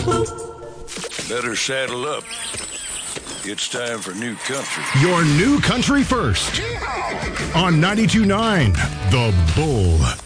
Better saddle up. It's time for New Country. Your new country first. On 92.9 The Bull.